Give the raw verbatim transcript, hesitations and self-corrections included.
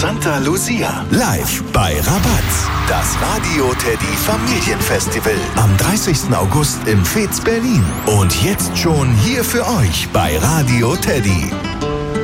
Santa Lucia. Live bei Rabatz. Das Radio Teddy Familienfestival. Am dreißigsten August im Fez Berlin. Und jetzt schon hier für euch bei Radio Teddy.